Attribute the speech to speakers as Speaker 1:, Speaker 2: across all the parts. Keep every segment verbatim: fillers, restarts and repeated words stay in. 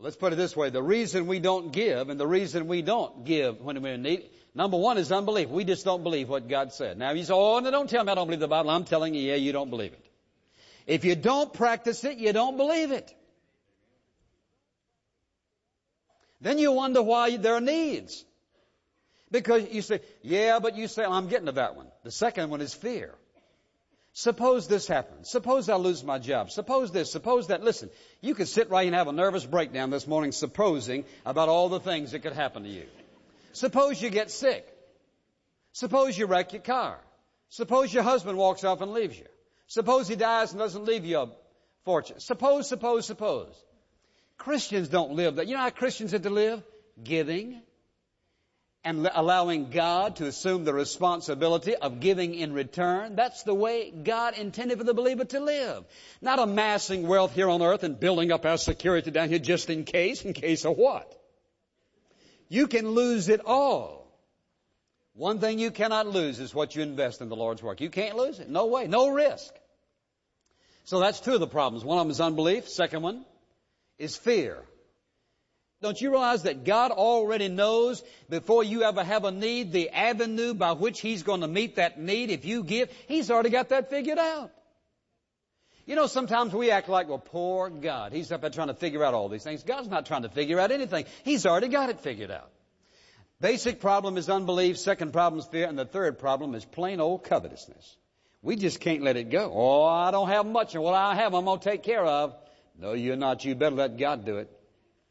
Speaker 1: Let's put it this way. The reason we don't give and the reason we don't give when we're in need, number one is unbelief. We just don't believe what God said. Now you say, oh, no, don't tell me I don't believe the Bible. I'm telling you, yeah, you don't believe it. If you don't practice it, you don't believe it. Then you wonder why there are needs. Because you say, yeah, but you say, I'm getting to that one. The second one is fear. Suppose this happens. Suppose I lose my job. Suppose this. Suppose that. Listen, you could sit right and have a nervous breakdown this morning supposing about all the things that could happen to you. Suppose you get sick. Suppose you wreck your car. Suppose your husband walks off and leaves you. Suppose he dies and doesn't leave you a fortune. Suppose, suppose, suppose. Christians don't live that. You know how Christians have to live? Giving and allowing God to assume the responsibility of giving in return. That's the way God intended for the believer to live. Not amassing wealth here on earth and building up our security down here just in case. In case of what? You can lose it all. One thing you cannot lose is what you invest in the Lord's work. You can't lose it. No way. No risk. So that's two of the problems. One of them is unbelief. Second one is fear. Don't you realize that God already knows before you ever have a need the avenue by which He's going to meet that need if you give? He's already got that figured out. You know, sometimes we act like, well, poor God. He's up there trying to figure out all these things. God's not trying to figure out anything. He's already got it figured out. Basic problem is unbelief. Second problem is fear. And the third problem is plain old covetousness. We just can't let it go. Oh, I don't have much, and what I have I'm going to take care of. No, you're not. You better let God do it.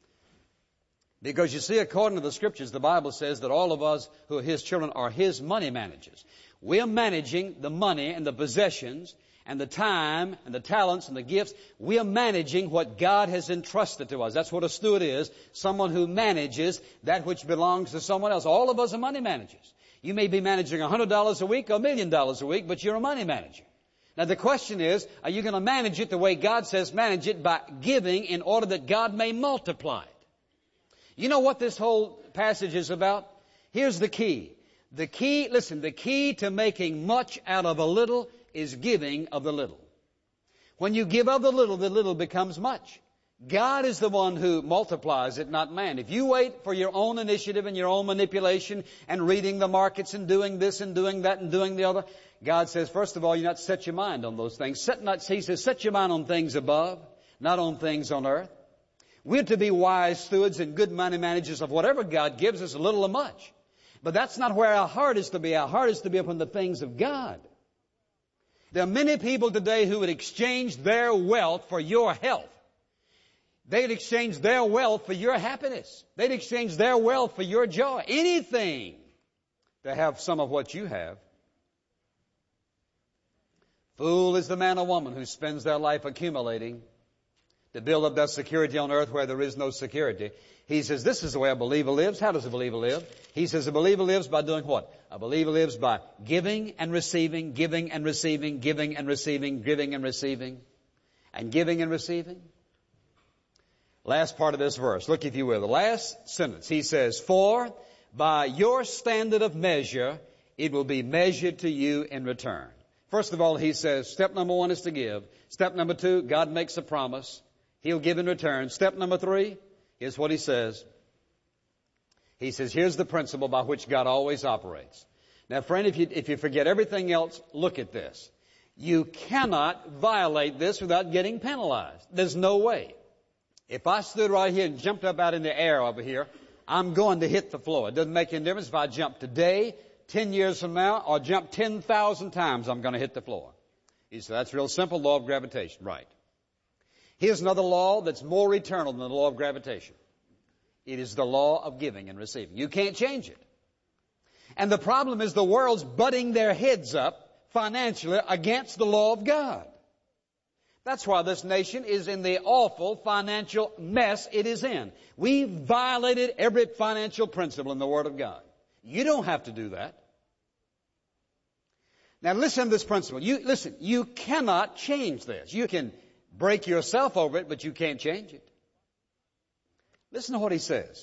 Speaker 1: Because you see, according to the Scriptures, the Bible says that all of us who are His children are His money managers. We're managing the money and the possessions and the time and the talents and the gifts. We're managing what God has entrusted to us. That's what a steward is, someone who manages that which belongs to someone else. All of us are money managers. You may be managing one hundred dollars a week or a million dollars a week, but you're a money manager. Now the question is, are you going to manage it the way God says manage it, by giving in order that God may multiply it? You know what this whole passage is about? Here's the key. The key, listen, the key to making much out of a little is giving of the little. When you give of the little, the little becomes much. God is the one who multiplies it, not man. If you wait for your own initiative and your own manipulation and reading the markets and doing this and doing that and doing the other, God says, first of all, you not set your mind on those things. Set not, he says, set your mind on things above, not on things on earth. We're to be wise stewards and good money managers of whatever God gives us, a little or much. But that's not where our heart is to be. Our heart is to be upon the things of God. There are many people today who would exchange their wealth for your health. They'd exchange their wealth for your happiness. They'd exchange their wealth for your joy. Anything to have some of what you have. Fool is the man or woman who spends their life accumulating to build up that security on earth where there is no security. He says, this is the way a believer lives. How does a believer live? He says a believer lives by doing what? A believer lives by giving and receiving, giving and receiving, giving and receiving, giving and receiving, and giving and receiving. Last part of this verse. Look, if you will. The last sentence. He says, for by your standard of measure, it will be measured to you in return. First of all, he says, step number one is to give. Step number two, God makes a promise. He'll give in return. Step number three, here's what he says. He says, here's the principle by which God always operates. Now, friend, if you, if you forget everything else, look at this. You cannot violate this without getting penalized. There's no way. If I stood right here and jumped up out in the air over here, I'm going to hit the floor. It doesn't make any difference if I jump today, ten years from now, or jump ten thousand times, I'm going to hit the floor. He said, that's real simple, law of gravitation. Right. Here's another law that's more eternal than the law of gravitation. It is the law of giving and receiving. You can't change it. And the problem is the world's butting their heads up financially against the law of God. That's why this nation is in the awful financial mess it is in. We violated every financial principle in the Word of God. You don't have to do that. Now listen to this principle. You, listen, you cannot change this. You can break yourself over it, but you can't change it. Listen to what he says.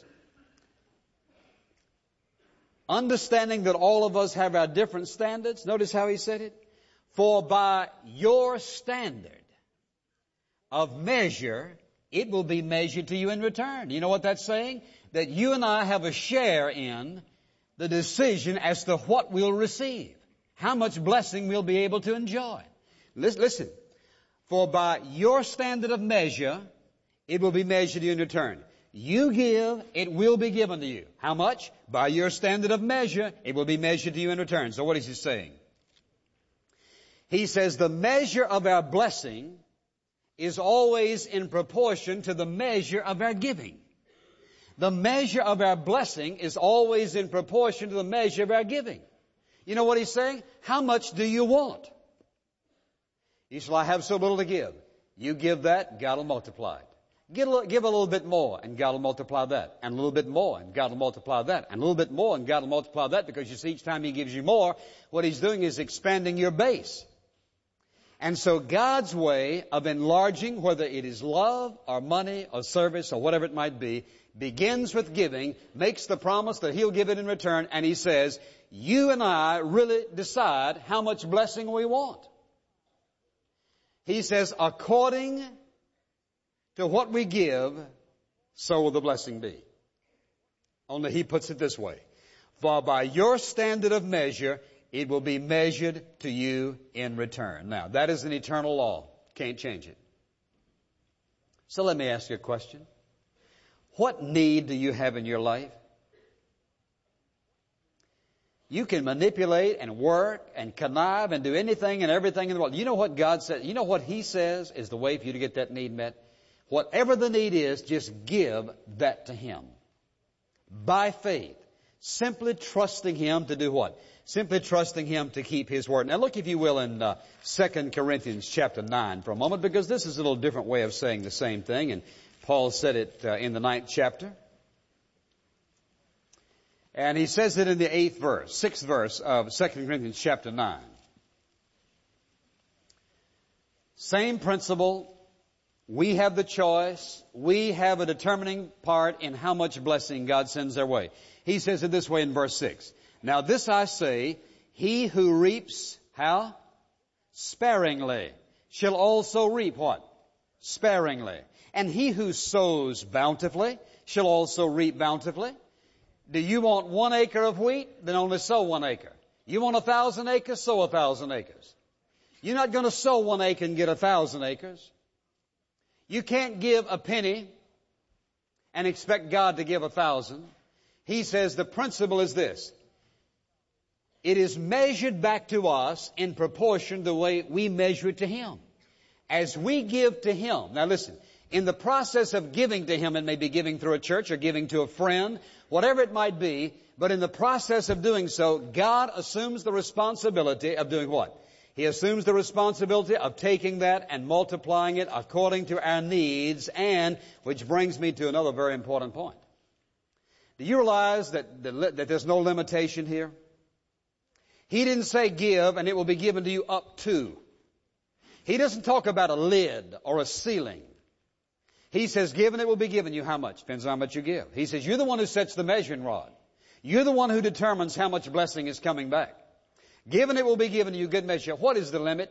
Speaker 1: Understanding that all of us have our different standards. Notice how he said it. For by your standard of measure, it will be measured to you in return. You know what that's saying? That you and I have a share in the decision as to what we'll receive, how much blessing we'll be able to enjoy. Listen, for by your standard of measure, it will be measured to you in return. You give, it will be given to you. How much? By your standard of measure, it will be measured to you in return. So what is he saying? He says the measure of our blessing is always in proportion to the measure of our giving. The measure of our blessing is always in proportion to the measure of our giving. You know what he's saying? How much do you want? He said, I have so little to give. You give that, God will multiply it. Give a, little, give a little bit more, and God will multiply that. And a little bit more, and God will multiply that. And a little bit more, and God will multiply that. Because you see, each time He gives you more, what He's doing is expanding your base. And so God's way of enlarging, whether it is love or money or service or whatever it might be, begins with giving, makes the promise that He'll give it in return, and He says, you and I really decide how much blessing we want. He says, according to what we give, so will the blessing be. Only He puts it this way. For by your standard of measure, it will be measured to you in return. Now, that is an eternal law. Can't change it. So let me ask you a question. What need do you have in your life? You can manipulate and work and connive and do anything and everything in the world. You know what God says? You know what He says is the way for you to get that need met? Whatever the need is, just give that to Him. By faith. Simply trusting Him to do what? Simply trusting Him to keep His word. Now look, if you will, in uh, Second Corinthians chapter nine for a moment, because this is a little different way of saying the same thing, and Paul said it uh, in the ninth chapter. And he says it in the eighth verse, sixth verse of Second Corinthians chapter nine. Same principle. We have the choice. We have a determining part in how much blessing God sends our way. He says it this way in verse six. Now this I say, he who reaps, how? Sparingly, shall also reap what? Sparingly. And he who sows bountifully shall also reap bountifully. Do you want one acre of wheat? Then only sow one acre. You want a thousand acres? Sow a thousand acres. You're not going to sow one acre and get a thousand acres. You can't give a penny and expect God to give a thousand. He says the principle is this. It is measured back to us in proportion to the way we measure it to Him. As we give to Him. Now listen, in the process of giving to Him, it may be giving through a church or giving to a friend, whatever it might be, but in the process of doing so, God assumes the responsibility of doing what? He assumes the responsibility of taking that and multiplying it according to our needs, and, which brings me to another very important point. Do you realize that, that there's no limitation here? He didn't say give and it will be given to you up to. He doesn't talk about a lid or a ceiling. He says give and it will be given you how much? Depends on how much you give. He says you're the one who sets the measuring rod. You're the one who determines how much blessing is coming back. Give and it will be given to you good measure. What is the limit?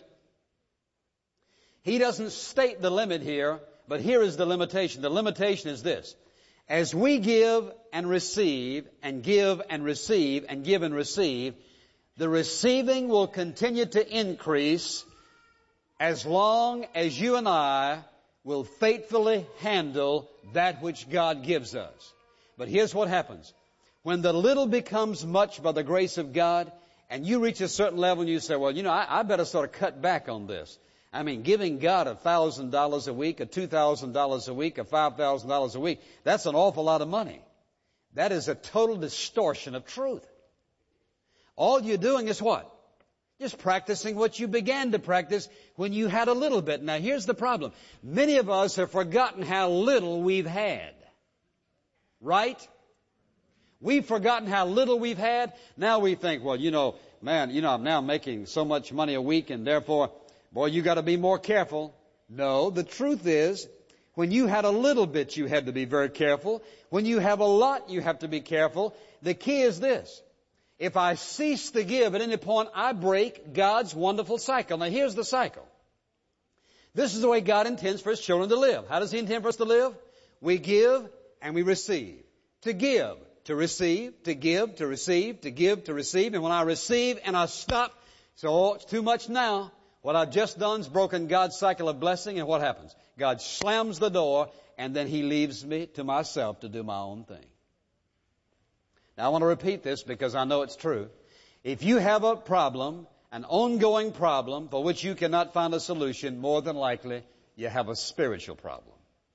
Speaker 1: He doesn't state the limit here, but here is the limitation. The limitation is this. As we give and receive and give and receive and give and receive, the receiving will continue to increase as long as you and I will faithfully handle that which God gives us. But here's what happens. When the little becomes much by the grace of God, and you reach a certain level and you say, well, you know, I, I better sort of cut back on this. I mean, giving God one thousand dollars a week, or two thousand dollars a week, or five thousand dollars a week, that's an awful lot of money. That is a total distortion of truth. All you're doing is what? Just practicing what you began to practice when you had a little bit. Now, here's the problem. Many of us have forgotten how little we've had. Right? We've forgotten how little we've had. Now we think, well, you know, man, you know, I'm now making so much money a week, and therefore, boy, you got to be more careful. No, the truth is, when you had a little bit, you had to be very careful. When you have a lot, you have to be careful. The key is this. If I cease to give at any point, I break God's wonderful cycle. Now, here's the cycle. This is the way God intends for His children to live. How does He intend for us to live? We give and we receive. To give, to receive, to give, to receive, to give, to receive. And when I receive and I stop, so oh, it's too much now. What I've just done is broken God's cycle of blessing, and what happens? God slams the door, and then He leaves me to myself to do my own thing. Now I want to repeat this because I know it's true. If you have a problem, an ongoing problem for which you cannot find a solution, more than likely you have a spiritual problem.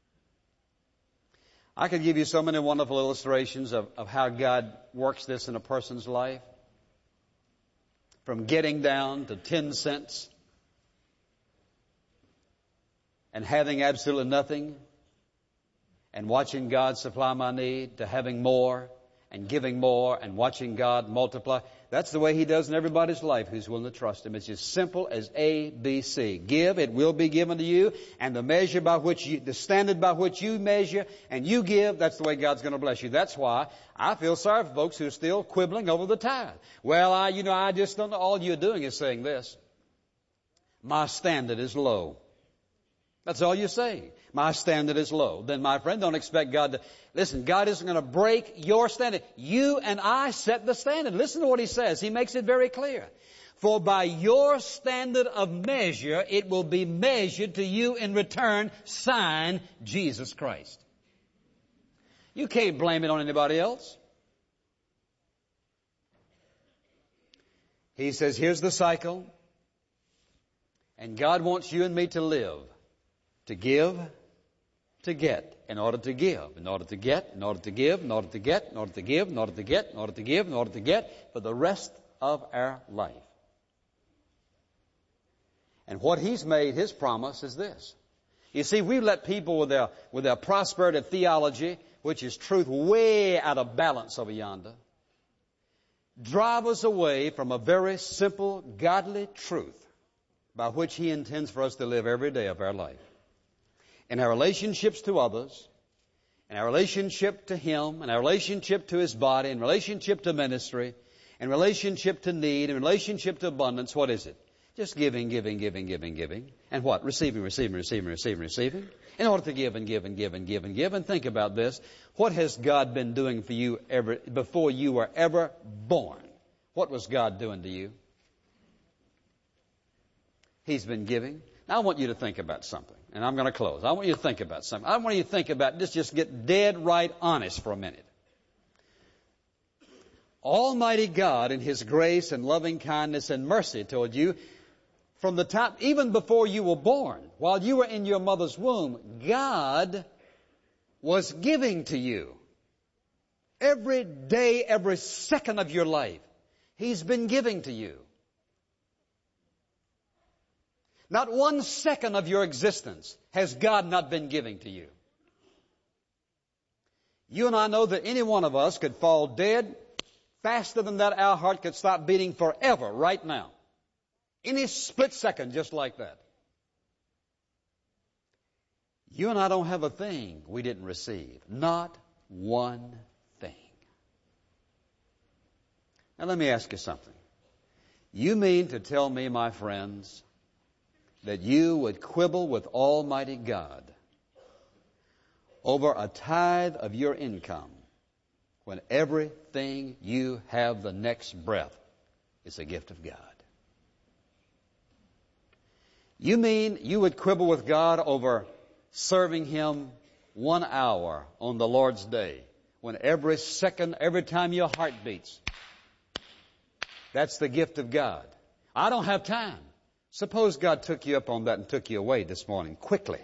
Speaker 1: I could give you so many wonderful illustrations of, of how God works this in a person's life. From getting down to ten cents and having absolutely nothing and watching God supply my need, to having more and giving more and watching God multiply. That's the way He does in everybody's life who's willing to trust Him. It's as simple as A, B, C. Give, it will be given to you, and the measure by which you, the standard by which you measure and you give, that's the way God's going to bless you. That's why I feel sorry for folks who are still quibbling over the tithe. Well, I, you know, I just don't know. All you're doing is saying this: my standard is low. That's all you're saying. My standard is low. Then, my friend, don't expect God to... Listen, God isn't going to break your standard. You and I set the standard. Listen to what He says. He makes it very clear. For by your standard of measure, it will be measured to you in return, sign Jesus Christ. You can't blame it on anybody else. He says, here's the cycle. And God wants you and me to live. To give, to get, in order to give, in order to get, in order to give, in order to get, in order to give, in order to get, in order to give, in order to get, for the rest of our life. And what He's made His promise is this. You see, we let people with their, with their prosperity theology, which is truth way out of balance over yonder, drive us away from a very simple, godly truth by which He intends for us to live every day of our life. In our relationships to others, in our relationship to Him, in our relationship to His body, in relationship to ministry, in relationship to need, in relationship to abundance, what is it? Just giving, giving, giving, giving, giving. And what? Receiving, receiving, receiving, receiving, receiving. In order to give and give and give and give and give. And think about this. What has God been doing for you ever, before you were ever born? What was God doing to you? He's been giving. Now I want you to think about something. And I'm going to close. I want you to think about something. I want you to think about this. Just get dead right honest for a minute. Almighty God in His grace and loving kindness and mercy toward you, from the time, even before you were born, while you were in your mother's womb, God was giving to you. Every day, every second of your life, He's been giving to you. Not one second of your existence has God not been giving to you. You and I know that any one of us could fall dead faster than that. Our heart could stop beating forever right now. Any split second just like that. You and I don't have a thing we didn't receive. Not one thing. Now let me ask you something. You mean to tell me, my friends, that you would quibble with Almighty God over a tithe of your income when everything you have the next breath is a gift of God? You mean you would quibble with God over serving Him one hour on the Lord's day when every second, every time your heart beats, that's the gift of God? I don't have time. Suppose God took you up on that and took you away this morning quickly.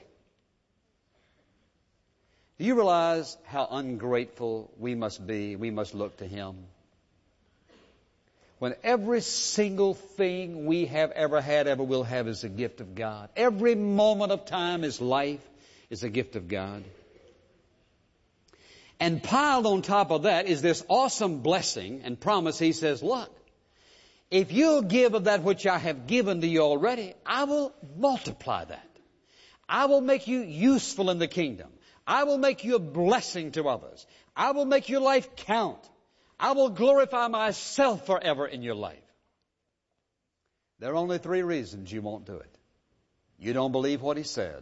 Speaker 1: Do you realize how ungrateful we must be? We must look to Him. When every single thing we have ever had, ever will have is a gift of God. Every moment of time is life is a gift of God. And piled on top of that is this awesome blessing and promise. He says, look, if you'll give of that which I have given to you already, I will multiply that. I will make you useful in the kingdom. I will make you a blessing to others. I will make your life count. I will glorify myself forever in your life. There are only three reasons you won't do it. You don't believe what he said.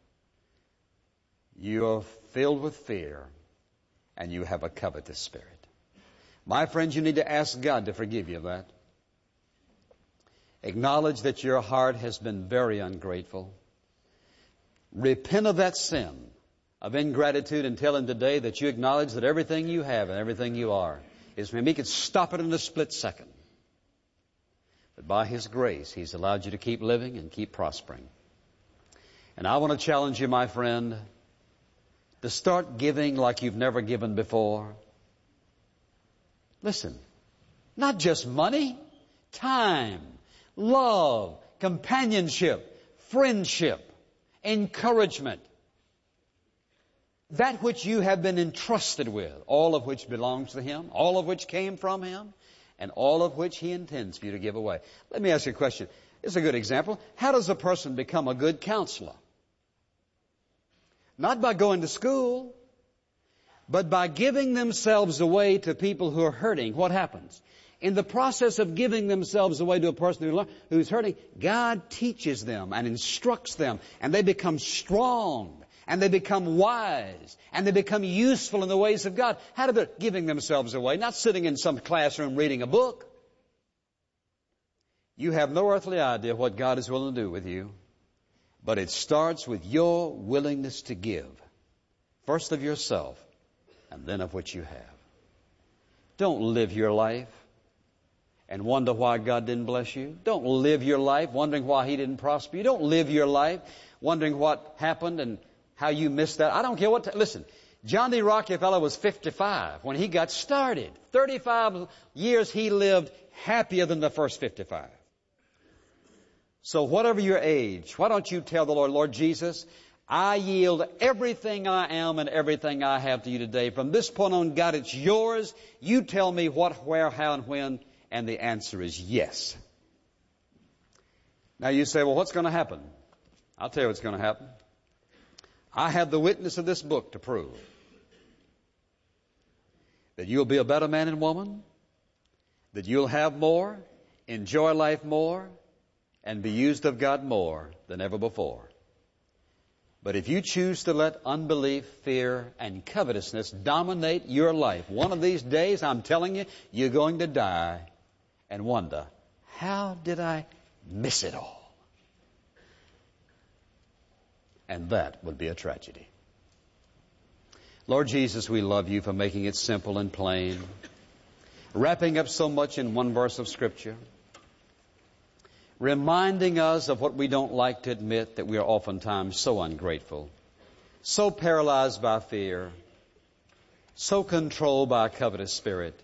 Speaker 1: You are filled with fear, and you have a covetous spirit. My friends, you need to ask God to forgive you of that. Acknowledge that your heart has been very ungrateful. Repent of that sin of ingratitude and tell Him today that you acknowledge that everything you have and everything you are is from Him. He could stop it in a split second. But by His grace, He's allowed you to keep living and keep prospering. And I want to challenge you, my friend, to start giving like you've never given before. Listen, not just money, time, love, companionship, friendship, encouragement. That which you have been entrusted with, all of which belongs to Him, all of which came from Him, and all of which He intends for you to give away. Let me ask you a question. It's a good example. How does a person become a good counselor? Not by going to school, but by giving themselves away to people who are hurting. What happens? In the process of giving themselves away to a person who's hurting, God teaches them and instructs them, and they become strong, and they become wise, and they become useful in the ways of God. How do they? Giving themselves away, not sitting in some classroom reading a book. You have no earthly idea what God is willing to do with you, but it starts with your willingness to give, first of yourself, and then of what you have. Don't live your life and wonder why God didn't bless you. Don't live your life wondering why He didn't prosper you. Don't live your life wondering what happened and how you missed that. I don't care what... T- Listen, John D. Rockefeller was fifty-five when he got started. thirty-five years he lived happier than the first fifty-five. So whatever your age, why don't you tell the Lord, Lord Jesus, I yield everything I am and everything I have to you today. From this point on, God, it's yours. You tell me what, where, how, and when. And the answer is yes. Now you say, well, what's going to happen? I'll tell you what's going to happen. I have the witness of this book to prove that you'll be a better man and woman, that you'll have more, enjoy life more, and be used of God more than ever before. But if you choose to let unbelief, fear, and covetousness dominate your life, one of these days, I'm telling you, you're going to die and wonder, how did I miss it all? And that would be a tragedy. Lord Jesus, we love you for making it simple and plain, wrapping up so much in one verse of Scripture, reminding us of what we don't like to admit, that we are oftentimes so ungrateful, so paralyzed by fear, so controlled by a covetous spirit,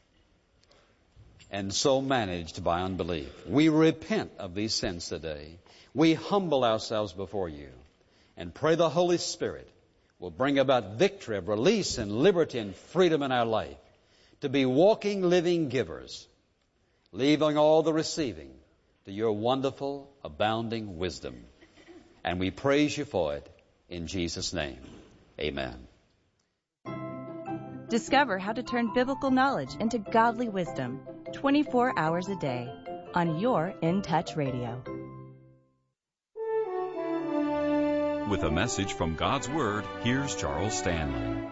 Speaker 1: and so managed by unbelief. We repent of these sins today. We humble ourselves before you and pray the Holy Spirit will bring about victory of release and liberty and freedom in our life, to be walking, living givers, leaving all the receiving to your wonderful, abounding wisdom. And we praise you for it in Jesus' name. Amen.
Speaker 2: Discover how to turn biblical knowledge into godly wisdom twenty-four hours a day on your In Touch Radio.
Speaker 3: With a message from God's Word, here's Charles Stanley.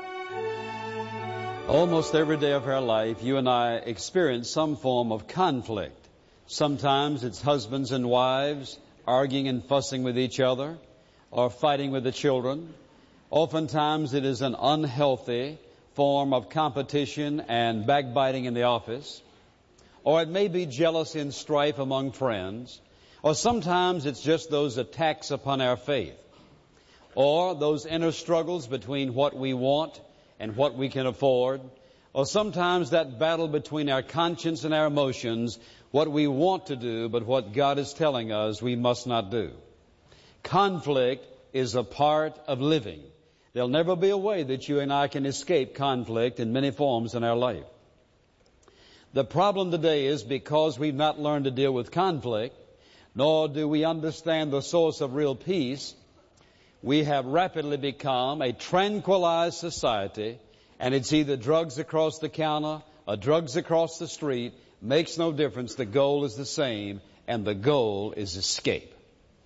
Speaker 1: Almost every day of our life, you and I experience some form of conflict. Sometimes it's husbands and wives arguing and fussing with each other, or fighting with the children. Oftentimes it is an unhealthy form of competition and backbiting in the office. Or it may be jealousy and strife among friends. Or sometimes it's just those attacks upon our faith. Or those inner struggles between what we want and what we can afford. Or sometimes that battle between our conscience and our emotions, what we want to do, but what God is telling us we must not do. Conflict is a part of living. There'll never be a way that you and I can escape conflict in many forms in our life. The problem today is because we've not learned to deal with conflict, nor do we understand the source of real peace, we have rapidly become a tranquilized society, and it's either drugs across the counter or drugs across the street. Makes no difference. The goal is the same, and the goal is escape.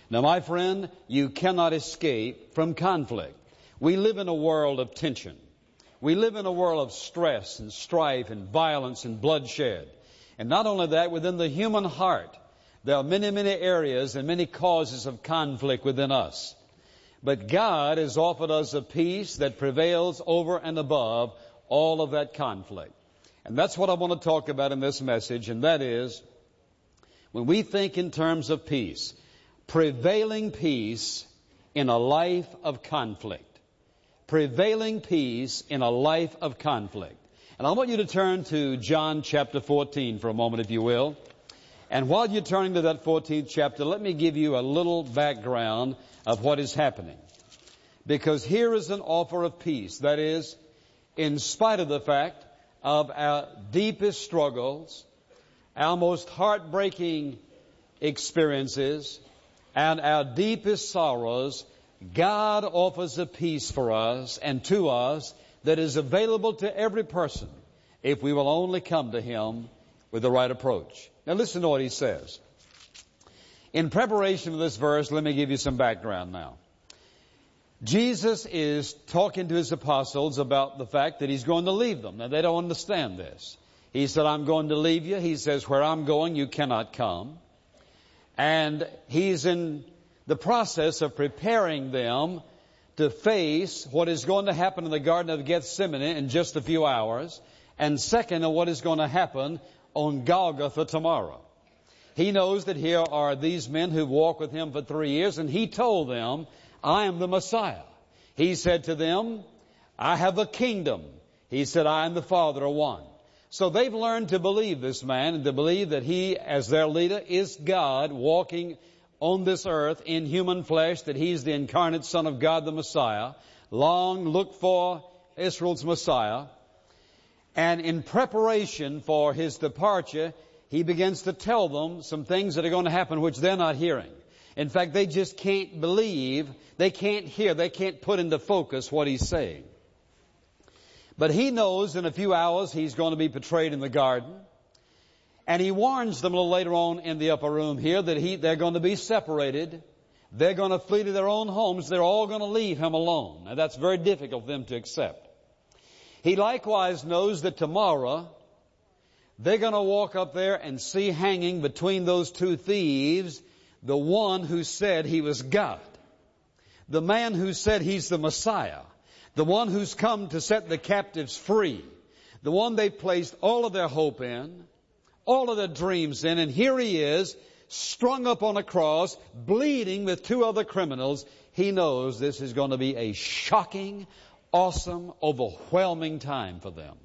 Speaker 1: Now, my friend, you cannot escape from conflict. We live in a world of tension. We live in a world of stress and strife and violence and bloodshed. And not only that, within the human heart, there are many, many areas and many causes of conflict within us. But God has offered us a peace that prevails over and above all of that conflict. And that's what I want to talk about in this message, and that is, when we think in terms of peace, prevailing peace in a life of conflict. Prevailing peace in a life of conflict. And I want you to turn to John chapter fourteen for a moment, if you will. And while you're turning to that fourteenth chapter, let me give you a little background of what is happening. Because here is an offer of peace. That is, in spite of the fact of our deepest struggles, our most heartbreaking experiences, and our deepest sorrows, God offers a peace for us and to us that is available to every person if we will only come to Him with the right approach. Now listen to what He says. In preparation for this verse, let me give you some background now. Jesus is talking to His apostles about the fact that He's going to leave them. Now they don't understand this. He said, I'm going to leave you. He says, where I'm going, you cannot come. And He's in the process of preparing them to face what is going to happen in the Garden of Gethsemane in just a few hours, and second, what is going to happen on Golgotha tomorrow. He knows that here are these men who walked with Him for three years, and He told them, I am the Messiah. He said to them, I have a kingdom. He said, I and the Father are one. So they've learned to believe this man and to believe that He, as their leader, is God walking on this earth in human flesh, that He's the incarnate Son of God, the Messiah, long looked for Israel's Messiah. And in preparation for His departure, He begins to tell them some things that are going to happen which they're not hearing. In fact, they just can't believe, they can't hear, they can't put into focus what He's saying. But He knows in a few hours He's going to be betrayed in the garden. And He warns them a little later on in the upper room here that he, they're going to be separated. They're going to flee to their own homes. They're all going to leave Him alone. Now that's very difficult for them to accept. He likewise knows that tomorrow they're going to walk up there and see hanging between those two thieves the one who said He was God. The man who said He's the Messiah. The one who's come to set the captives free. The one they've placed all of their hope in. All of their dreams in, and here He is, strung up on a cross, bleeding with two other criminals. He knows this is going to be a shocking, awesome, overwhelming time for them.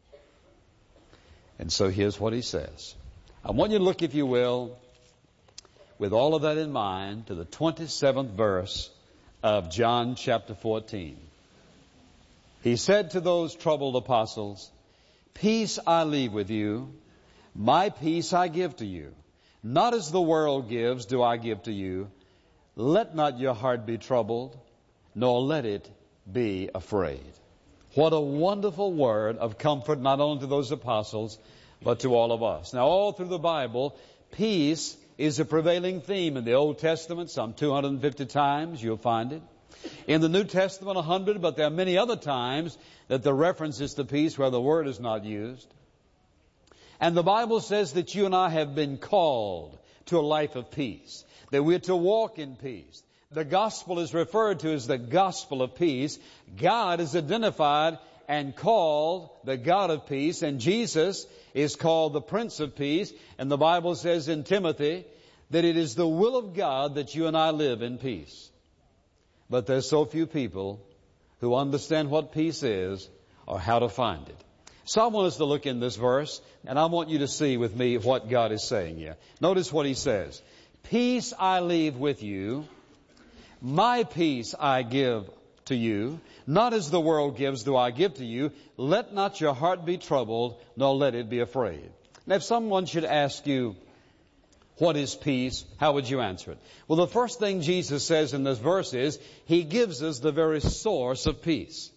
Speaker 1: And so here's what He says. I want you to look, if you will, with all of that in mind, to the twenty-seventh verse of John chapter fourteen. He said to those troubled apostles, peace I leave with you. My peace I give to you. Not as the world gives do I give to you. Let not your heart be troubled, nor let it be afraid. What a wonderful word of comfort, not only to those apostles, but to all of us. Now, all through the Bible, peace is a prevailing theme. In the Old Testament, some two hundred fifty times you'll find it. In the New Testament, one hundred, but there are many other times that the reference is to peace where the word is not used. And the Bible says that you and I have been called to a life of peace, that we're to walk in peace. The gospel is referred to as the gospel of peace. God is identified and called the God of peace, and Jesus is called the Prince of Peace. And the Bible says in Timothy that it is the will of God that you and I live in peace. But there's so few people who understand what peace is or how to find it. So I want us to look in this verse, and I want you to see with me what God is saying here. Notice what He says. Peace I leave with you. My peace I give to you. Not as the world gives do I give to you. Let not your heart be troubled, nor let it be afraid. Now, if someone should ask you, what is peace? How would you answer it? Well, the first thing Jesus says in this verse is, He gives us the very source of peace.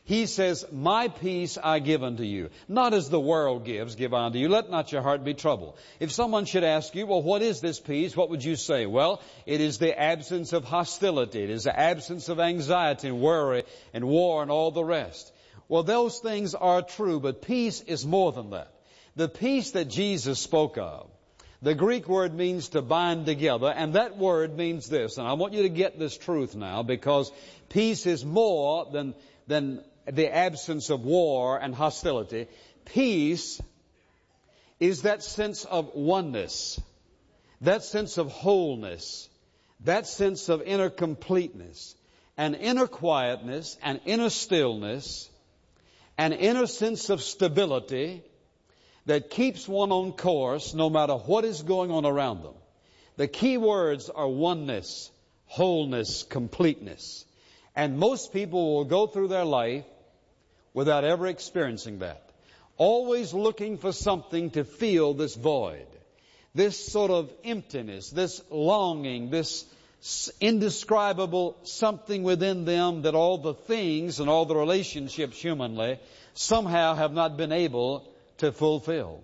Speaker 1: He says, my peace I give unto you. Not as the world gives, give I unto you. Let not your heart be troubled. If someone should ask you, well, what is this peace? What would you say? Well, it is the absence of hostility. It is the absence of anxiety and worry and war and all the rest. Well, those things are true, but peace is more than that. The peace that Jesus spoke of, the Greek word means to bind together, and that word means this. And I want you to get this truth now, because peace is more than, than the absence of war and hostility. Peace is that sense of oneness, that sense of wholeness, that sense of inner completeness, an inner quietness, an inner stillness, an inner sense of stability that keeps one on course no matter what is going on around them. The key words are oneness, wholeness, completeness. And most people will go through their life without ever experiencing that. Always looking for something to fill this void, this sort of emptiness, this longing, this indescribable something within them that all the things and all the relationships humanly somehow have not been able to fulfill.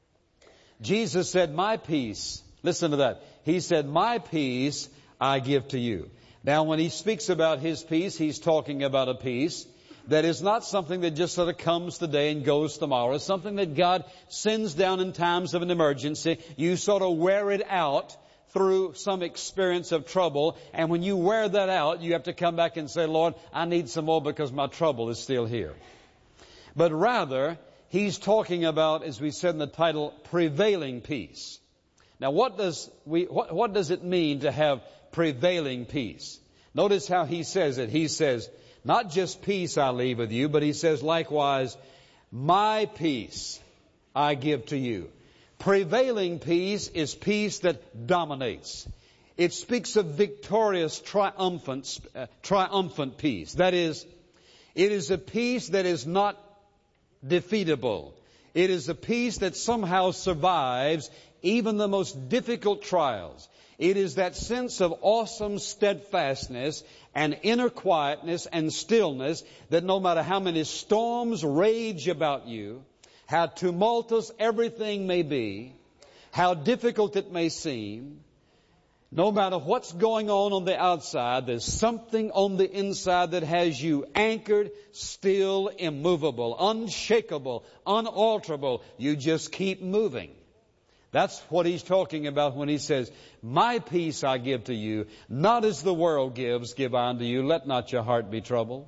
Speaker 1: Jesus said, my peace, listen to that. He said, my peace I give to you. Now, when he speaks about his peace, he's talking about a peace that is not something that just sort of comes today and goes tomorrow. It's something that God sends down in times of an emergency. You sort of wear it out through some experience of trouble. And when you wear that out, you have to come back and say, Lord, I need some more because my trouble is still here. But rather, he's talking about, as we said in the title, prevailing peace. Now, what does we what, what does it mean to have prevailing peace? Notice how he says it. He says, not just peace I leave with you, but he says likewise, my peace I give to you. Prevailing peace is peace that dominates. It speaks of victorious, triumphant, uh, triumphant peace. That is, it is a peace that is not defeatable. It is a peace that somehow survives even the most difficult trials. It is that sense of awesome steadfastness and inner quietness and stillness that no matter how many storms rage about you, how tumultuous everything may be, how difficult it may seem, no matter what's going on on the outside, there's something on the inside that has you anchored, still, immovable, unshakable, unalterable. You just keep moving. That's what he's talking about when he says, my peace I give to you, not as the world gives, give I unto you. Let not your heart be troubled.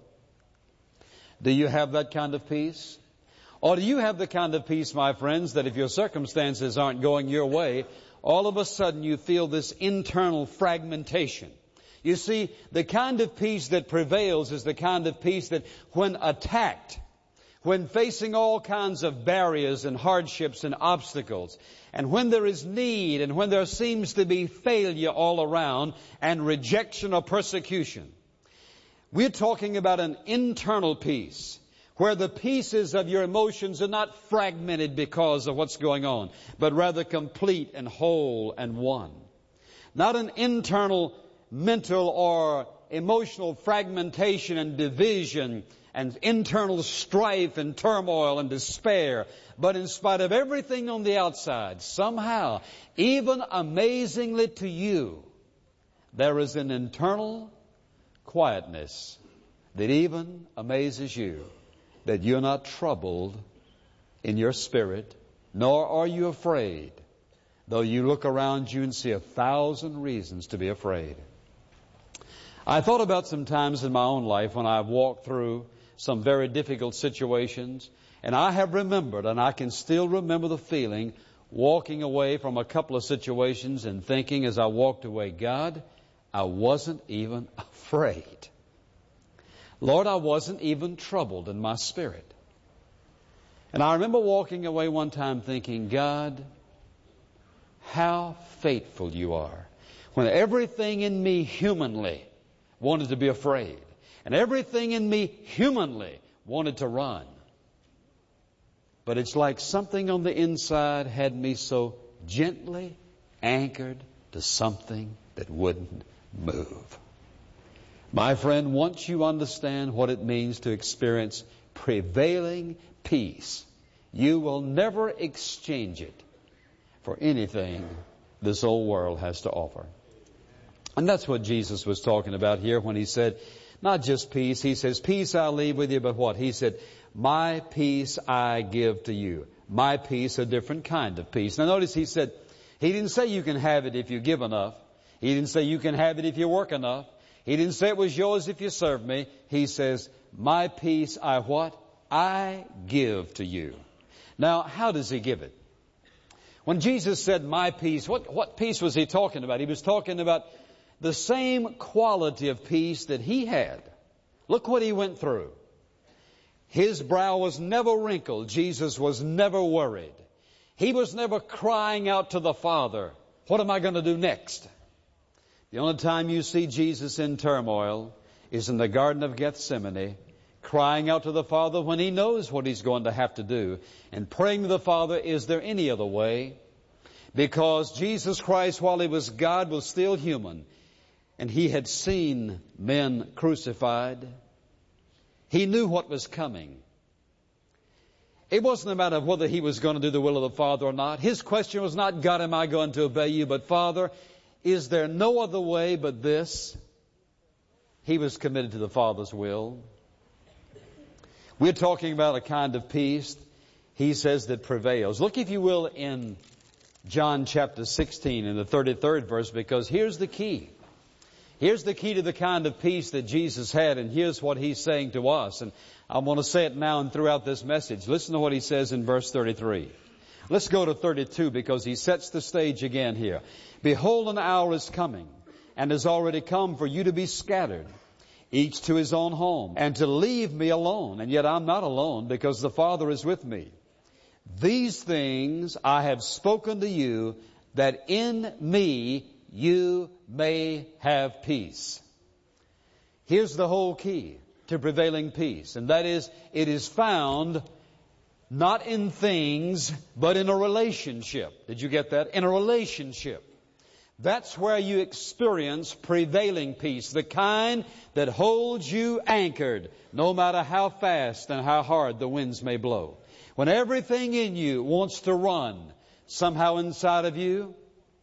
Speaker 1: Do you have that kind of peace? Or do you have the kind of peace, my friends, that if your circumstances aren't going your way, all of a sudden you feel this internal fragmentation? You see, the kind of peace that prevails is the kind of peace that when attacked, when facing all kinds of barriers and hardships and obstacles, and when there is need and when there seems to be failure all around and rejection or persecution, we're talking about an internal peace where the pieces of your emotions are not fragmented because of what's going on, but rather complete and whole and one. Not an internal mental or emotional fragmentation and division and internal strife and turmoil and despair, but in spite of everything on the outside, somehow, even amazingly to you, there is an internal quietness that even amazes you, that you're not troubled in your spirit, nor are you afraid, though you look around you and see a thousand reasons to be afraid. I thought about some times in my own life when I've walked through some very difficult situations, and I have remembered, and I can still remember the feeling, walking away from a couple of situations and thinking as I walked away, God, I wasn't even afraid. Lord, I wasn't even troubled in my spirit. And I remember walking away one time thinking, God, how faithful you are. When everything in me humanly wanted to be afraid, and everything in me humanly wanted to run. But it's like something on the inside had me so gently anchored to something that wouldn't move. My friend, once you understand what it means to experience prevailing peace, you will never exchange it for anything this old world has to offer. And that's what Jesus was talking about here when he said, not just peace. He says, peace I leave with you, but what? He said, my peace I give to you. My peace, a different kind of peace. Now notice he said, he didn't say you can have it if you give enough. He didn't say you can have it if you work enough. He didn't say it was yours if you serve me. He says, my peace I what? I give to you. Now, how does he give it? When Jesus said my peace, what, what peace was he talking about? He was talking about the same quality of peace that he had. Look what he went through. His brow was never wrinkled. Jesus was never worried. He was never crying out to the Father, what am I going to do next? The only time you see Jesus in turmoil is in the Garden of Gethsemane, crying out to the Father when he knows what he's going to have to do, and praying to the Father, is there any other way? Because Jesus Christ, while he was God, was still human. And he had seen men crucified. He knew what was coming. It wasn't a matter of whether he was going to do the will of the Father or not. His question was not, God, am I going to obey you? But Father, is there no other way but this? He was committed to the Father's will. We're talking about a kind of peace, he says, that prevails. Look, if you will, in John chapter sixteen in the thirty-third verse, because here's the key. Here's the key to the kind of peace that Jesus had, and here's what he's saying to us. And I want to say it now and throughout this message. Listen to what he says in verse thirty-three. Let's go to thirty-two, because he sets the stage again here. Behold, an hour is coming, and has already come, for you to be scattered, each to his own home, and to leave me alone. And yet I'm not alone, because the Father is with me. These things I have spoken to you, that in me you may have peace. Here's the whole key to prevailing peace, and that is, it is found not in things, but in a relationship. Did you get that? In a relationship. That's where you experience prevailing peace, the kind that holds you anchored, no matter how fast and how hard the winds may blow. When everything in you wants to run, somehow inside of you,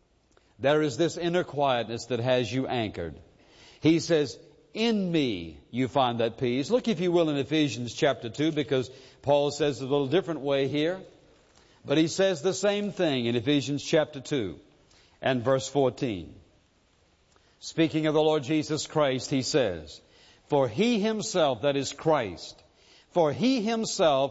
Speaker 1: there is this inner quietness that has you anchored. He says, in me you find that peace. Look, if you will, in Ephesians chapter two, because Paul says it a little different way here. But he says the same thing in Ephesians chapter two and verse fourteen. Speaking of the Lord Jesus Christ, he says, for he himself, that is Christ, for he himself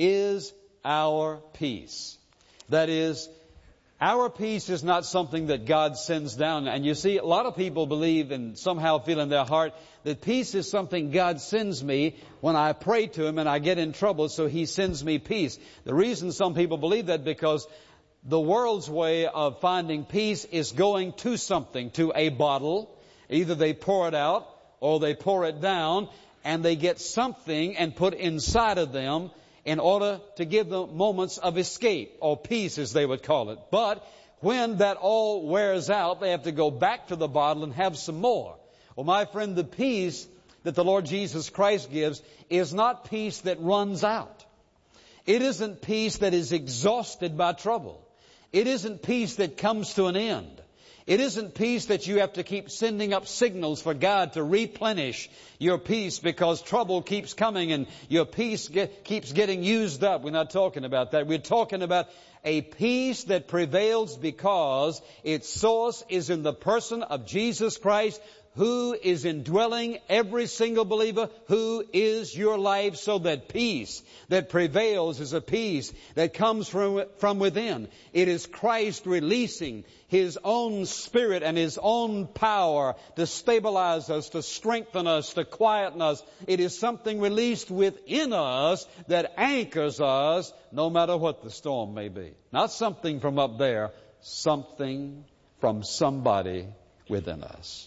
Speaker 1: is our peace. That is, our peace is not something that God sends down. And you see, a lot of people believe and somehow feel in their heart that peace is something God sends me when I pray to Him and I get in trouble, so He sends me peace. The reason some people believe that, because the world's way of finding peace is going to something, to a bottle. Either they pour it out or they pour it down, and they get something and put inside of them in order to give them moments of escape, or peace as they would call it. But when that all wears out, they have to go back to the bottle and have some more. Well, my friend, the peace that the Lord Jesus Christ gives is not peace that runs out. It isn't peace that is exhausted by trouble. It isn't peace that comes to an end. It isn't peace that you have to keep sending up signals for God to replenish your peace because trouble keeps coming and your peace get, keeps getting used up. We're not talking about that. We're talking about a peace that prevails because its source is in the person of Jesus Christ, who is indwelling every single believer, who is your life, so that peace that prevails is a peace that comes from, from within. It is Christ releasing His own Spirit and His own power to stabilize us, to strengthen us, to quieten us. It is something released within us that anchors us no matter what the storm may be. Not something from up there, something from somebody within us.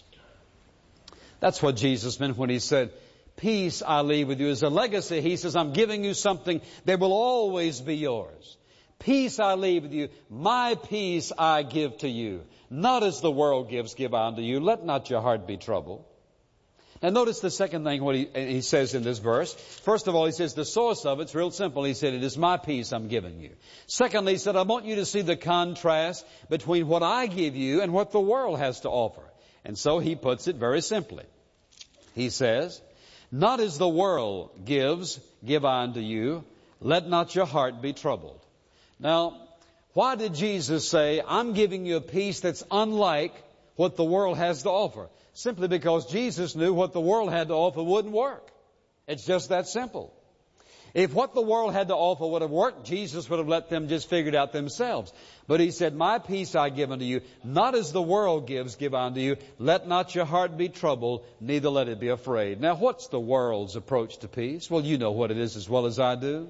Speaker 1: That's what Jesus meant when He said, peace I leave with you. As a legacy, He says, I'm giving you something that will always be yours. Peace I leave with you. My peace I give to you. Not as the world gives, give I unto you. Let not your heart be troubled, Now notice the second thing what he, he says in this verse. First of all, he says the source of it's real simple. He said, it is my peace I'm giving you. Secondly, he said, I want you to see the contrast between what I give you and what the world has to offer. And so he puts it very simply. He says, not as the world gives, give I unto you. Let not your heart be troubled. Now, why did Jesus say, I'm giving you a peace that's unlike what the world has to offer? Simply because Jesus knew what the world had to offer wouldn't work. It's just that simple. If what the world had to offer would have worked, Jesus would have let them just figure it out themselves. But he said, my peace I give unto you, not as the world gives, give unto you. Let not your heart be troubled, neither let it be afraid. Now, what's the world's approach to peace? Well, you know what it is as well as I do.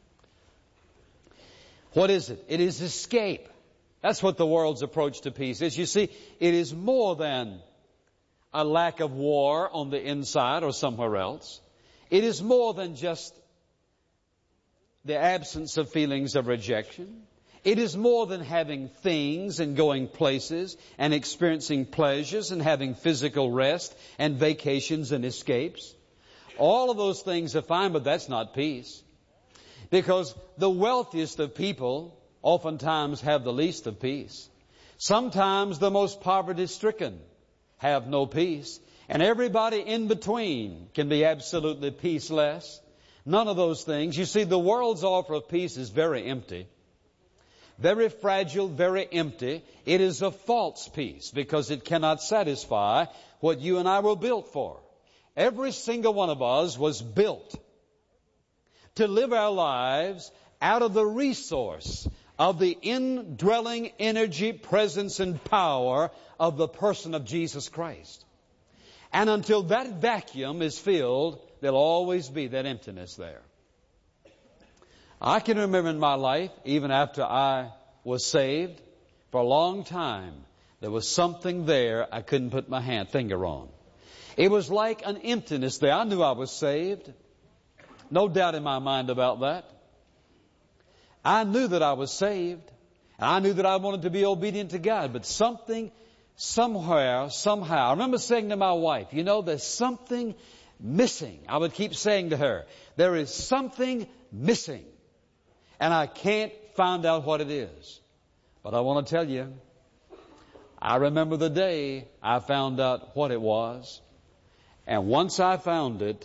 Speaker 1: What is it? It is escape. That's what the world's approach to peace is. You see, it is more than a lack of war on the inside or somewhere else. It is more than just the absence of feelings of rejection. It is more than having things and going places and experiencing pleasures and having physical rest and vacations and escapes. All of those things are fine, but that's not peace. Because the wealthiest of people oftentimes have the least of peace. Sometimes the most poverty-stricken have no peace. And everybody in between can be absolutely peaceless. None of those things. You see, the world's offer of peace is very empty. Very fragile, very empty. It is a false peace because it cannot satisfy what you and I were built for. Every single one of us was built to live our lives out of the resource of the indwelling energy, presence, and power of the person of Jesus Christ. And until that vacuum is filled, there'll always be that emptiness there. I can remember in my life, even after I was saved, for a long time, there was something there I couldn't put my hand, finger on. It was like an emptiness there. I knew I was saved. No doubt in my mind about that. I knew that I was saved. And I knew that I wanted to be obedient to God. But something, somewhere, somehow, I remember saying to my wife, you know, there's something missing. I would keep saying to her, there is something missing. And I can't find out what it is. But I want to tell you, I remember the day I found out what it was. And once I found it,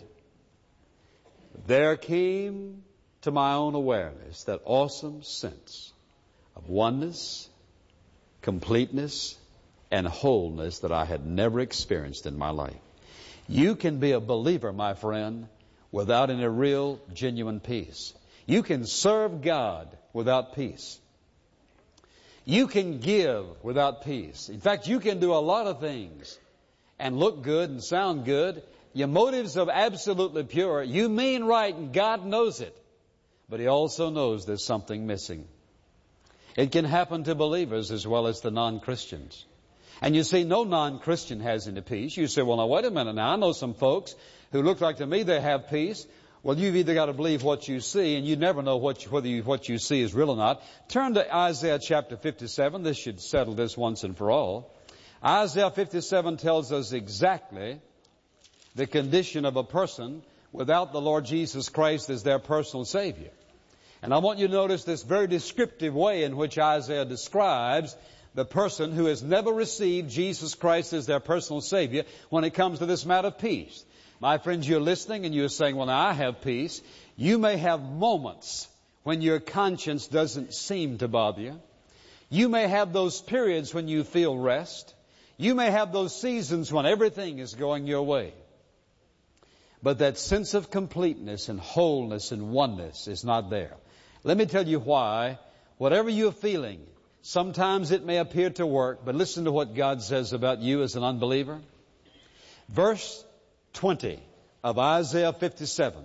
Speaker 1: there came to my own awareness that awesome sense of oneness, completeness, and wholeness that I had never experienced in my life. You can be a believer, my friend, without any real, genuine peace. You can serve God without peace. You can give without peace. In fact, you can do a lot of things and look good and sound good. Your motives are absolutely pure. You mean right, and God knows it. But He also knows there's something missing. It can happen to believers as well as to non-Christians. And you see, no non-Christian has any peace. You say, well, now, wait a minute. Now, I know some folks who look like to me they have peace. Well, you've either got to believe what you see, and you never know what you, whether you, what you see is real or not. Turn to Isaiah chapter fifty-seven. This should settle this once and for all. Isaiah fifty-seven tells us exactly the condition of a person without the Lord Jesus Christ as their personal Savior. And I want you to notice this very descriptive way in which Isaiah describes the person who has never received Jesus Christ as their personal Savior when it comes to this matter of peace. My friends, you're listening and you're saying, well, now I have peace. You may have moments when your conscience doesn't seem to bother you. You may have those periods when you feel rest. You may have those seasons when everything is going your way. But that sense of completeness and wholeness and oneness is not there. Let me tell you why. Whatever you're feeling, sometimes it may appear to work, but listen to what God says about you as an unbeliever. Verse twenty of Isaiah fifty-seven.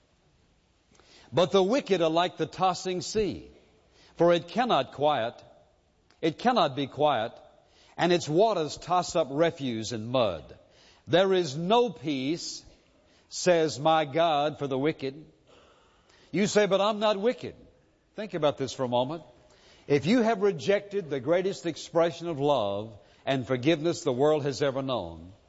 Speaker 1: But the wicked are like the tossing sea, for it cannot quiet, it cannot be quiet, and its waters toss up refuse and mud. There is no peace, says my God, for the wicked. You say, but I'm not wicked. Think about this for a moment. If you have rejected the greatest expression of love and forgiveness the world has ever known,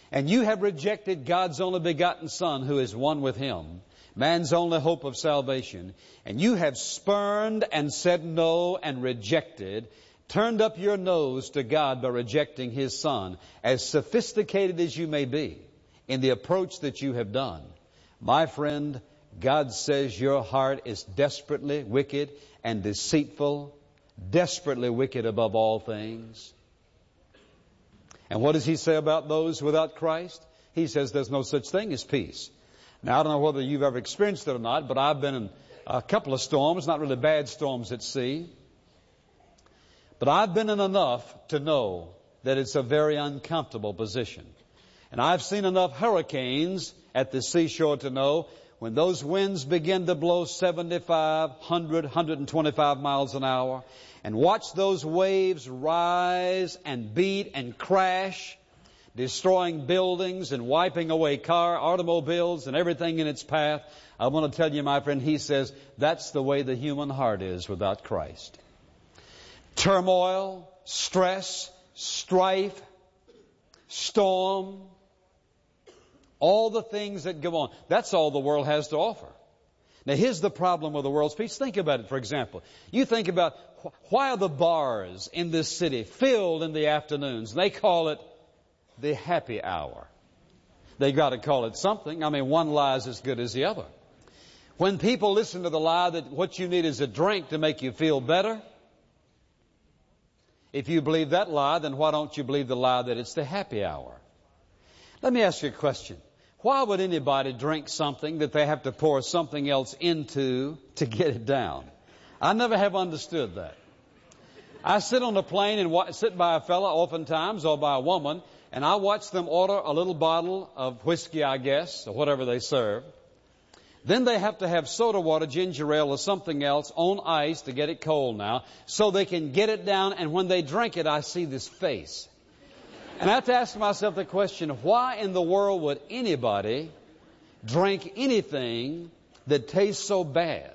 Speaker 1: and you have rejected God's only begotten Son, who is one with Him, man's only hope of salvation, and you have spurned and said no and rejected, turned up your nose to God by rejecting His Son, as sophisticated as you may be in the approach that you have done, my friend, God says your heart is desperately wicked and deceitful, desperately wicked above all things. And what does He say about those without Christ? He says there's no such thing as peace. Now, I don't know whether you've ever experienced it or not, but I've been in a couple of storms, not really bad storms at sea. But I've been in enough to know that it's a very uncomfortable position. And I've seen enough hurricanes at the seashore to know when those winds begin to blow seventy-five, one hundred, one hundred twenty-five miles an hour, and watch those waves rise and beat and crash, destroying buildings and wiping away car, automobiles and everything in its path. I want to tell you, my friend, He says that's the way the human heart is without Christ. Turmoil, stress, strife, storm, all the things that go on. That's all the world has to offer. Now, here's the problem with the world's peace. Think about it, for example. You think about wh- why are the bars in this city filled in the afternoons? They call it the happy hour. They got to call it something. I mean, one lie is as good as the other. When people listen to the lie that what you need is a drink to make you feel better, if you believe that lie, then why don't you believe the lie that it's the happy hour? Let me ask you a question. Why would anybody drink something that they have to pour something else into to get it down? I never have understood that. I sit on a plane and wa- sit by a fella oftentimes, or by a woman, and I watch them order a little bottle of whiskey, I guess, or whatever they serve. Then they have to have soda water, ginger ale, or something else on ice to get it cold now, so they can get it down, and when they drink it, I see this face. And I have to ask myself the question, why in the world would anybody drink anything that tastes so bad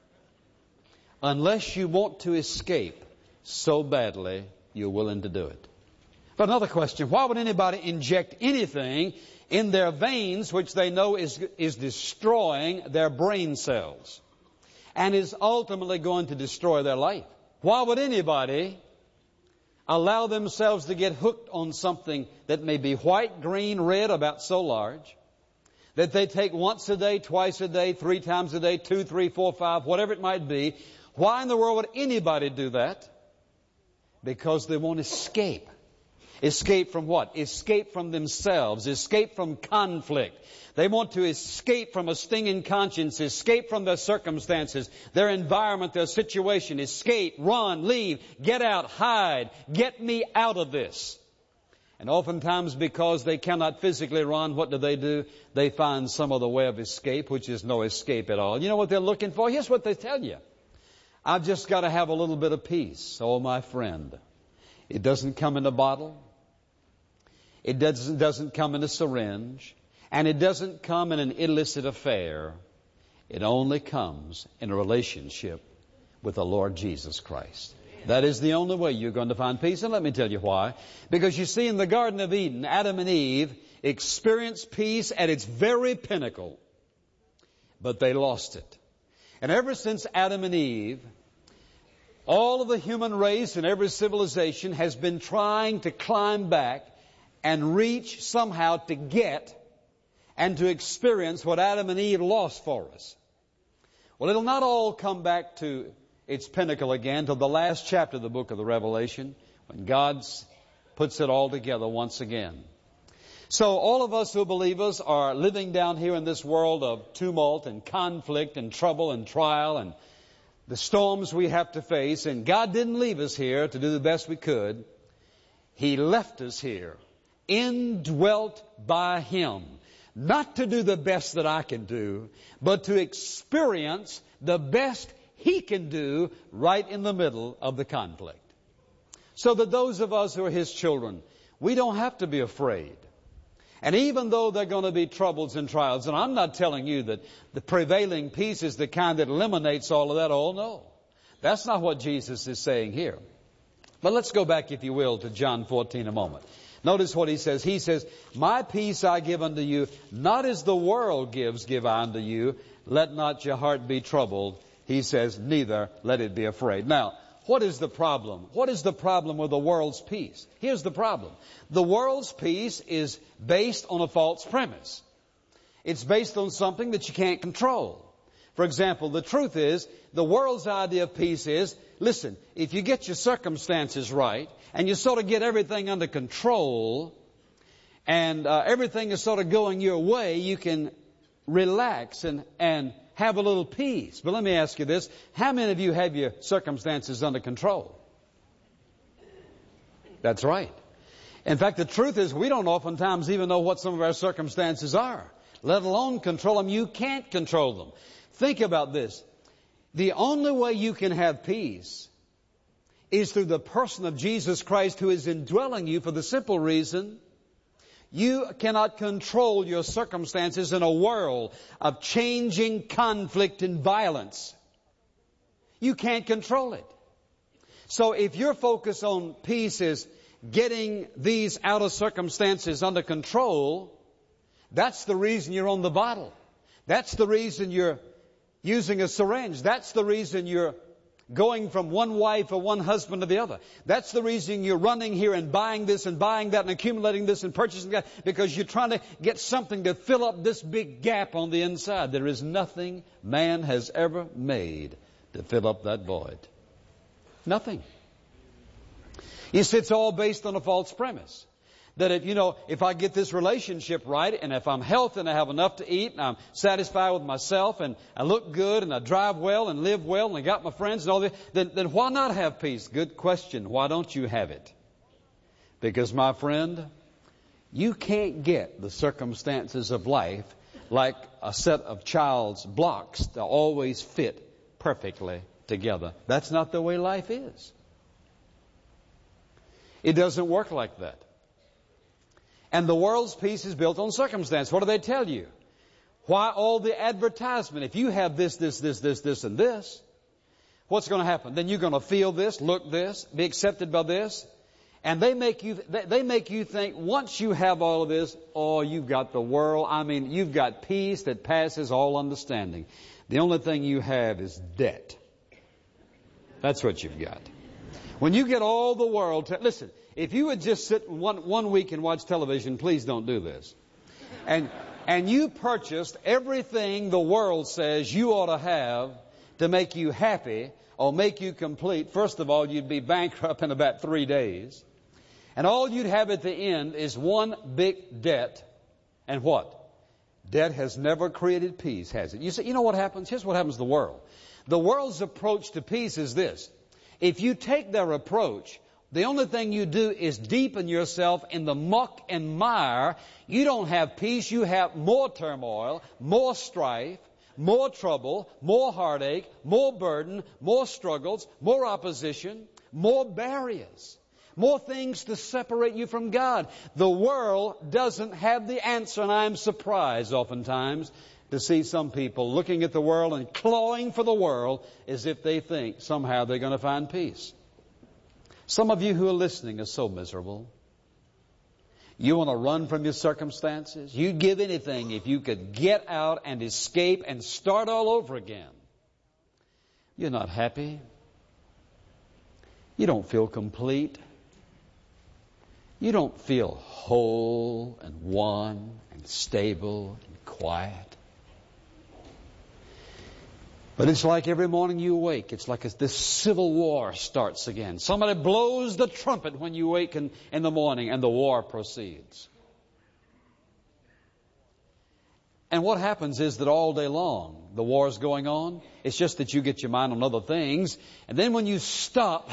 Speaker 1: unless you want to escape so badly you're willing to do it? But another question, why would anybody inject anything in their veins which they know is, is destroying their brain cells and is ultimately going to destroy their life? Why would anybody allow themselves to get hooked on something that may be white, green, red, about so large, that they take once a day, twice a day, three times a day, two, three, four, five, whatever it might be? Why in the world would anybody do that? Because they want to escape. Escape from what? Escape from themselves. Escape from conflict. They want to escape from a stinging conscience. Escape from their circumstances, their environment, their situation. Escape, run, leave, get out, hide. Get me out of this. And oftentimes because they cannot physically run, what do they do? They find some other way of escape, which is no escape at all. You know what they're looking for? Here's what they tell you. I've just got to have a little bit of peace. Oh, my friend. It doesn't come in a bottle. It doesn't, doesn't come in a syringe. And it doesn't come in an illicit affair. It only comes in a relationship with the Lord Jesus Christ. That is the only way you're going to find peace. And let me tell you why. Because you see, in the Garden of Eden, Adam and Eve experienced peace at its very pinnacle. But they lost it. And ever since Adam and Eve, all of the human race and every civilization has been trying to climb back and reach somehow to get and to experience what Adam and Eve lost for us. Well, it'll not all come back to its pinnacle again till the last chapter of the book of the Revelation, when God puts it all together once again. So all of us who believers are living down here in this world of tumult and conflict and trouble and trial and the storms we have to face. And God didn't leave us here to do the best we could. He left us here, indwelt by Him, not to do the best that I can do, but to experience the best He can do right in the middle of the conflict. So that those of us who are His children, we don't have to be afraid. And even though there are going to be troubles and trials, and I'm not telling you that the prevailing peace is the kind that eliminates all of that. Oh, no. That's not what Jesus is saying here. But let's go back, if you will, to John fourteen a moment. Notice what he says. He says, my peace I give unto you, not as the world gives, give I unto you. Let not your heart be troubled. He says, neither let it be afraid. Now, what is the problem? What is the problem with the world's peace? Here's the problem. The world's peace is based on a false premise. It's based on something that you can't control. For example, the truth is, the world's idea of peace is, listen, if you get your circumstances right, and you sort of get everything under control, and uh, everything is sort of going your way, you can relax and, and have a little peace. But let me ask you this. How many of you have your circumstances under control? That's right. In fact, the truth is we don't oftentimes even know what some of our circumstances are, let alone control them. You can't control them. Think about this. The only way you can have peace is through the person of Jesus Christ, who is indwelling you, for the simple reason you cannot control your circumstances in a world of changing conflict and violence. You can't control it. So if your focus on peace is getting these outer circumstances under control, that's the reason you're on the bottle. That's the reason you're using a syringe. That's the reason you're going from one wife or one husband to the other. That's the reason you're running here and buying this and buying that and accumulating this and purchasing that, because you're trying to get something to fill up this big gap on the inside. There is nothing man has ever made to fill up that void. Nothing. You see, it's all based on a false premise. That if, you know, if I get this relationship right, and if I'm healthy and I have enough to eat, and I'm satisfied with myself, and I look good, and I drive well, and live well, and I got my friends and all that, then, then why not have peace? Good question. Why don't you have it? Because, my friend, you can't get the circumstances of life like a set of child's blocks that always fit perfectly together. That's not the way life is. It doesn't work like that. And the world's peace is built on circumstance. What do they tell you? Why all the advertisement? If you have this, this, this, this, this, and this, what's going to happen? Then you're going to feel this, look this, be accepted by this. And they make you, they make you think once you have all of this, oh, you've got the world. I mean, you've got peace that passes all understanding. The only thing you have is debt. That's what you've got. When you get all the world, to, listen, if you would just sit one, one week and watch television, please don't do this. And, and you purchased everything the world says you ought to have to make you happy or make you complete, first of all, you'd be bankrupt in about three days. And all you'd have at the end is one big debt. And what? Debt has never created peace, has it? You say, you know what happens? Here's what happens to the world. The world's approach to peace is this. If you take their approach, the only thing you do is deepen yourself in the muck and mire. You don't have peace. You have more turmoil, more strife, more trouble, more heartache, more burden, more struggles, more opposition, more barriers, more things to separate you from God. The world doesn't have the answer, and I'm surprised oftentimes to see some people looking at the world and clawing for the world as if they think somehow they're going to find peace. Some of you who are listening are so miserable. You want to run from your circumstances. You'd give anything if you could get out and escape and start all over again. You're not happy. You don't feel complete. You don't feel whole and one and stable and quiet. But it's like every morning you wake, it's like this civil war starts again. Somebody blows the trumpet when you wake in, in the morning, and the war proceeds. And what happens is that all day long, the war is going on. It's just that you get your mind on other things. And then when you stop,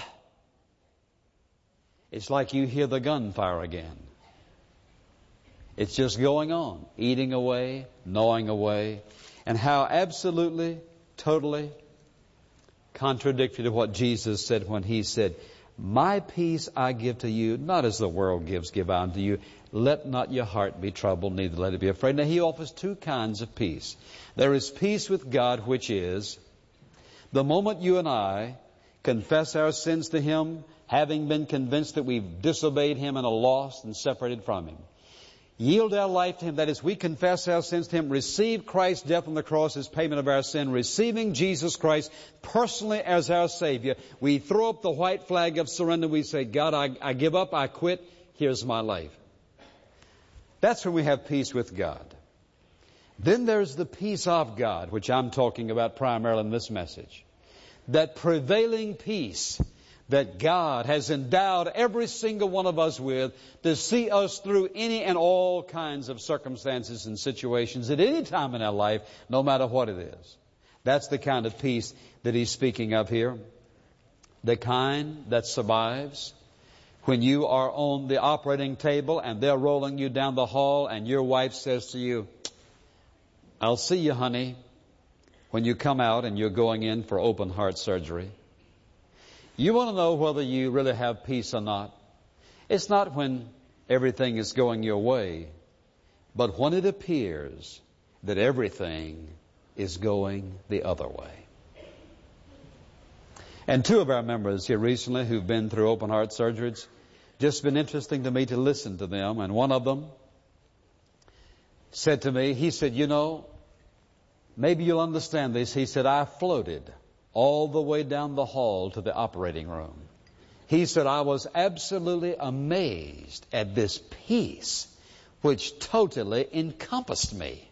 Speaker 1: it's like you hear the gunfire again. It's just going on, eating away, gnawing away. And how absolutely, totally contradictory to what Jesus said when He said, my peace I give to you, not as the world gives, give I unto you. Let not your heart be troubled, neither let it be afraid. Now He offers two kinds of peace. There is peace with God, which is the moment you and I confess our sins to Him, having been convinced that we've disobeyed Him and are lost and separated from Him. Yield our life to Him. That is, we confess our sins to Him, receive Christ's death on the cross as payment of our sin, receiving Jesus Christ personally as our Savior. We throw up the white flag of surrender. We say, God, I, I give up, I quit, here's my life. That's when we have peace with God. Then there's the peace of God, which I'm talking about primarily in this message. That prevailing peace that God has endowed every single one of us with to see us through any and all kinds of circumstances and situations at any time in our life, no matter what it is. That's the kind of peace that He's speaking of here. The kind that survives when you are on the operating table and they're rolling you down the hall and your wife says to you, I'll see you, honey, when you come out and you're going in for open heart surgery. You want to know whether you really have peace or not. It's not when everything is going your way, but when it appears that everything is going the other way. And two of our members here recently who've been through open heart surgery, it's just been interesting to me to listen to them. And one of them said to me, he said, you know, maybe you'll understand this. He said, I floated all the way down the hall to the operating room. He said, I was absolutely amazed at this peace which totally encompassed me.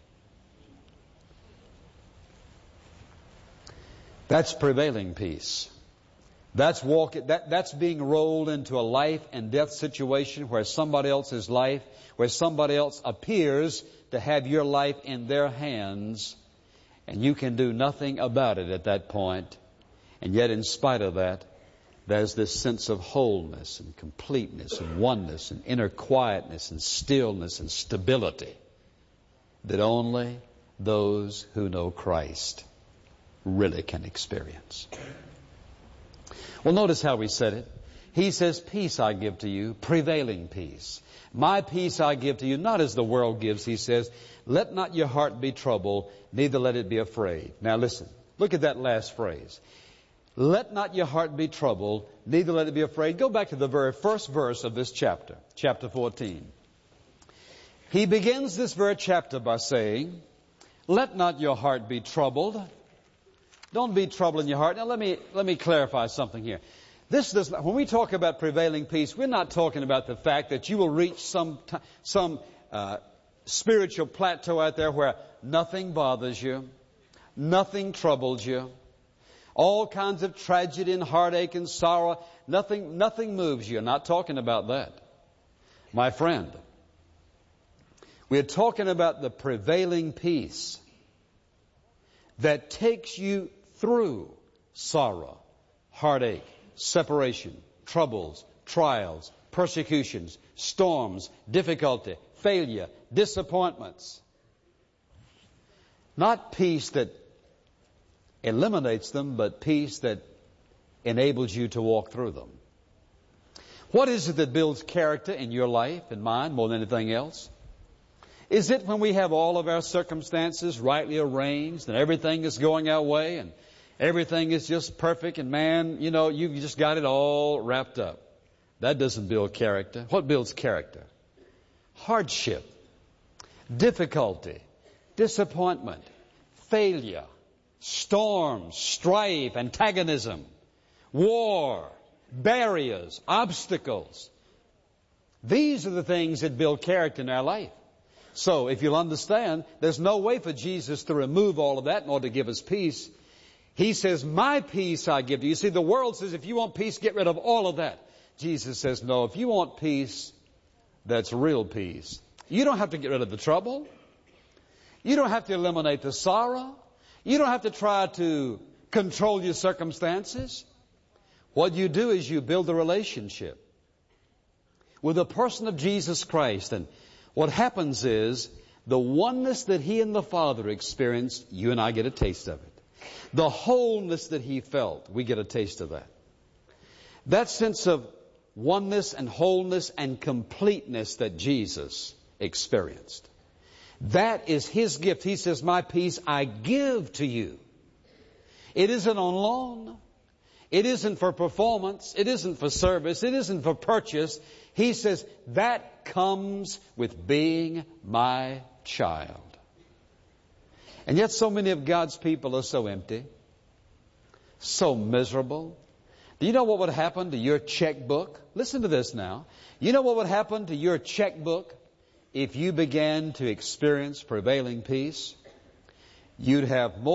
Speaker 1: That's prevailing peace. That's walking, that, that's being rolled into a life and death situation where somebody else's life, where somebody else appears to have your life in their hands, and you can do nothing about it at that point. And yet, in spite of that, there's this sense of wholeness and completeness and oneness and inner quietness and stillness and stability that only those who know Christ really can experience. Well, notice how we said it. He says, peace I give to you, prevailing peace. My peace I give to you, not as the world gives, he says. Let not your heart be troubled, neither let it be afraid. Now listen, look at that last phrase. Let not your heart be troubled, neither let it be afraid. Go back to the very first verse of this chapter, chapter fourteen. He begins this very chapter by saying, let not your heart be troubled. Don't be troubled in your heart. Now let me, let me clarify something here. This does not, when we talk about prevailing peace, we're not talking about the fact that you will reach some, some, uh, spiritual plateau out there where nothing bothers you, nothing troubles you, all kinds of tragedy and heartache and sorrow, nothing, nothing moves you. I'm not talking about that. My friend, we're talking about the prevailing peace that takes you through sorrow, heartache, separation, troubles, trials, persecutions, storms, difficulty, failure, disappointments. Not peace that eliminates them, but peace that enables you to walk through them. What is it that builds character in your life and mine more than anything else? Is it when we have all of our circumstances rightly arranged and everything is going our way and everything is just perfect and man, you know, you just got it all wrapped up? That doesn't build character. What builds character? Hardship, difficulty, disappointment, failure, storms, strife, antagonism, war, barriers, obstacles. These are the things that build character in our life. So, if you'll understand, there's no way for Jesus to remove all of that in order to give us peace. He says, my peace I give to you. You see, the world says, if you want peace, get rid of all of that. Jesus says, no, if you want peace, that's real peace. You don't have to get rid of the trouble. You don't have to eliminate the sorrow. You don't have to try to control your circumstances. What you do is you build a relationship with the person of Jesus Christ. And what happens is the oneness that He and the Father experienced, you and I get a taste of it. The wholeness that He felt, we get a taste of that. That sense of oneness and wholeness and completeness that Jesus experienced. That is His gift. He says, my peace I give to you. It isn't on loan. It isn't for performance. It isn't for service. It isn't for purchase. He says, that comes with being my child. And yet so many of God's people are so empty, so miserable. Do you know what would happen to your checkbook? Listen to this now. You know what would happen to your checkbook if you began to experience prevailing peace? You'd have more